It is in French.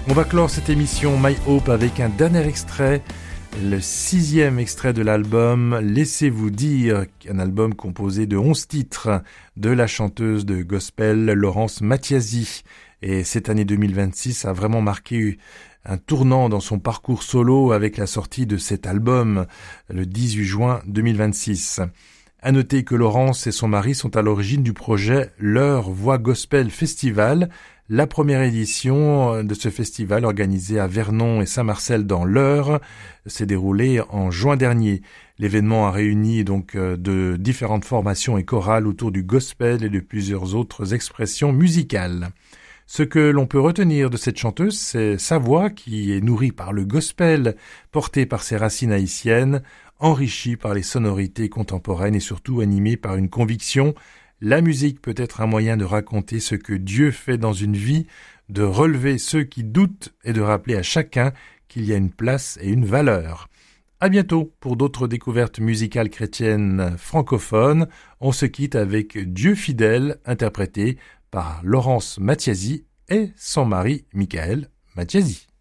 On va clore cette émission My Hope avec un dernier extrait, le 6e extrait de l'album Laissez-vous dire, un album composé de 11 titres de la chanteuse de gospel Laurence Mathiasi. Et cette année 2026 a vraiment marqué un tournant dans son parcours solo avec la sortie de cet album le 18 juin 2026. À noter que Laurence et son mari sont à l'origine du projet L'Heure Voix Gospel Festival, la première édition de ce festival organisé à Vernon et Saint-Marcel dans l'Eure s'est déroulée en juin dernier. L'événement a réuni donc de différentes formations et chorales autour du gospel et de plusieurs autres expressions musicales. Ce que l'on peut retenir de cette chanteuse, c'est sa voix qui est nourrie par le gospel, portée par ses racines haïtiennes, enrichie par les sonorités contemporaines et surtout animée par une conviction. La musique peut être un moyen de raconter ce que Dieu fait dans une vie, de relever ceux qui doutent et de rappeler à chacun qu'il y a une place et une valeur. À bientôt pour d'autres découvertes musicales chrétiennes francophones. On se quitte avec Dieu fidèle, interprété par Laurence Mathiasi et son mari Michael Mathiasi.